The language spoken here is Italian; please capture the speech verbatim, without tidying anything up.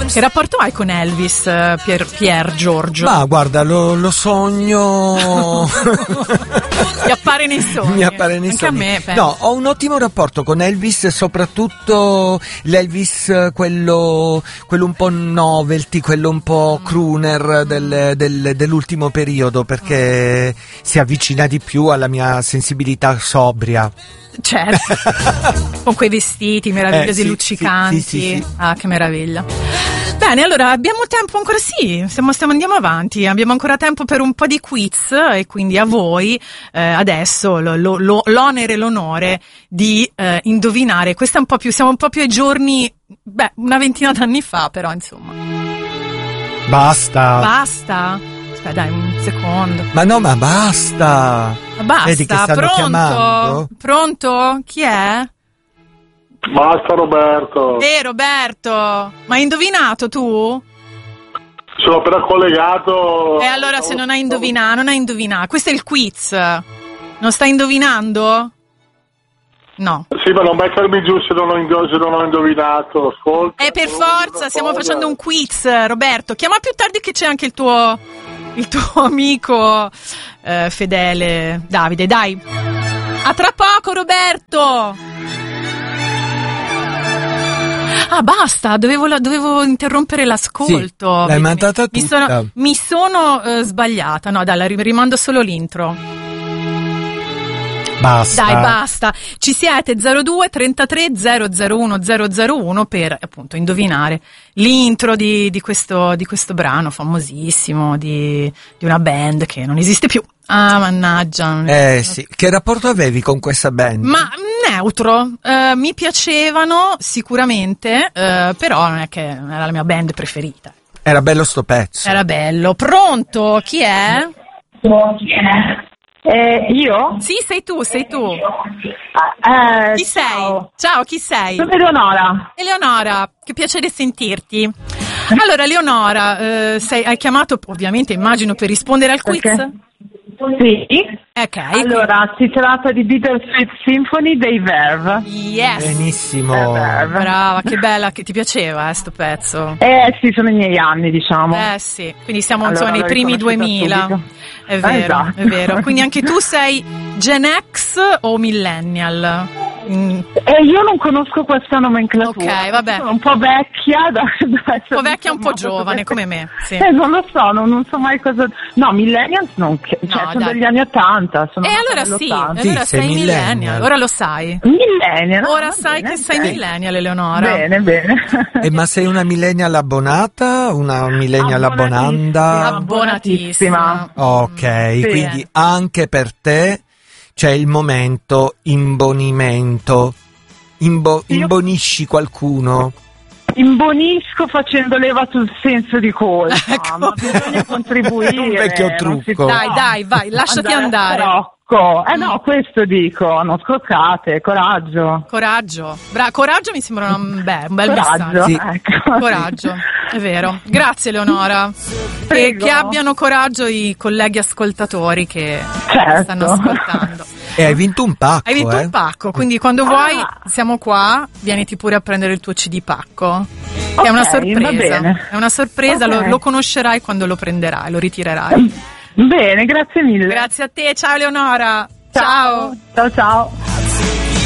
Che rapporto hai con Elvis, Pier, Pier Giorgio? Ma guarda, lo, lo sogno. Mi appare nei sogni. Mi appare nei Anche sogni. a me, penso. No, ho un ottimo rapporto con Elvis, soprattutto l'Elvis, quello, quello un po' novelty, quello un po' crooner del, del, dell'ultimo periodo, perché si avvicina di più alla mia sensibilità sobria. Certo, con quei vestiti meravigliosi, eh, sì, luccicanti. Sì, sì, sì, sì. Ah, che meraviglia. Bene, allora abbiamo tempo ancora, sì, stiamo, stiamo andiamo avanti, abbiamo ancora tempo per un po' di quiz e quindi a voi eh, adesso lo, lo, lo, l'onere e l'onore di eh, indovinare. Questa è un po' più, siamo un po' più ai giorni, beh, una ventina d'anni fa, però insomma. Basta. Basta? Aspetta, dai, un secondo. Ma no, ma basta. Ma basta, Vedi che stanno pronto? chiamando? Pronto? Chi è? Basta Roberto. Eh Roberto, ma hai indovinato tu? Sono appena collegato. E allora se non hai indovinato, non hai indovinato. Questo è il quiz. Non stai indovinando? No. Sì, ma non mettermi giù se non ho, indo- se non ho indovinato. Ascolta. E per forza, stiamo facendo un quiz, Roberto. Chiama più tardi che c'è anche il tuo il tuo amico eh, fedele Davide, dai. A tra poco, Roberto. Ah, basta, dovevo, dovevo interrompere l'ascolto. Sì, l'hai mandata tutta. Mi sono, mi sono uh, sbagliata. No, dai, la rimando solo l'intro. Basta. Dai, basta. Ci siete zero due trentatré zero zero uno zero zero uno per appunto indovinare l'intro di, di questo di questo brano famosissimo di, di una band che non esiste più. Ah, mannaggia. Eh sì, che rapporto avevi con questa band? Ma neutro, eh, mi piacevano sicuramente, eh, però non è che era la mia band preferita. Era bello sto pezzo. Era bello. Pronto? Chi è? Eh, io? Sì, sei tu, sei tu. Eh, Chi sei? ciao. Ciao, chi sei? Sono Eleonora. Eleonora, che piacere sentirti. Allora, Eleonora, eh, sei, hai chiamato ovviamente, immagino, per rispondere al quiz? Perché? Sì. Ok. Allora, si tratta di Bittersweet Symphony dei Verve. Yes. Benissimo. Eh, Verve. Brava, che bella, che ti piaceva eh, sto pezzo. Eh sì, sono i miei anni, diciamo. Eh sì, quindi siamo Allora, insomma nei l'ho primi riconosciuta duemila. subito. È vero, Esatto. è vero. Quindi anche tu sei Gen X o Millennial? Mm. E io non conosco questa nomenclatura. Ok, vabbè. Sono un po' vecchia. Da, da Un po' vecchia, un po' giovane, come me. Sì. Eh, non lo so, non, non so mai cosa. No, millennials non. Cioè, No, sono dai. degli anni ottanta. Sono E nata allora sì, nell'ottanta. allora Sì, sei sei millennial. millennial. Ora lo sai. Millennial. no, Ora va sai bene, che sei ok. millennial, Eleonora. Bene, bene. E ma sei una millennial abbonata? Una millennial abbonanda? Abbonatissima. Ok, Sì. quindi anche per te c'è il momento imbonimento. Imbo- Io- imbonisci qualcuno? Imbonisco facendo leva sul senso di colpa. Ecco. Ma bisogna contribuire. È un vecchio non si trucco. può Dai, dai, vai, lasciati andare. a scrocco. Eh no, questo dico, non scroccate, coraggio. Coraggio. Bra- coraggio mi sembra un, beh, un bel Coraggio, messaggio. Sì. ecco. Coraggio, è vero. Grazie Eleonora. Che, Prego. che abbiano coraggio i colleghi ascoltatori che Certo. stanno ascoltando. E hai vinto un pacco, Hai vinto eh? un pacco, quindi quando vuoi Ah. siamo qua, vieniti pure a prendere il tuo C D pacco. Che è una Ok, va sorpresa. bene. È una sorpresa, Ok. lo, lo conoscerai quando lo prenderai, lo ritirerai. Bene, grazie mille. Grazie a te, ciao Eleonora. Ciao, ciao. ciao.